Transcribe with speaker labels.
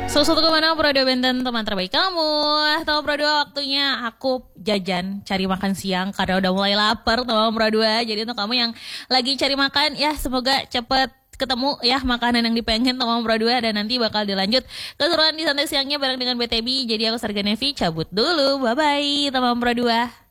Speaker 1: Sesuatu kemana Pro 2 Benten teman terbaik kamu. Teman Pro 2 waktunya aku jajan cari makan siang karena udah mulai lapar teman Pro 2. Jadi untuk kamu yang lagi cari makan ya semoga cepet ketemu ya makanan yang dipengen teman Pro 2. Dan nanti bakal dilanjut keseruan di santai siangnya bareng dengan BTB. Jadi aku Sarga Nevi cabut dulu. Bye bye teman Pro 2.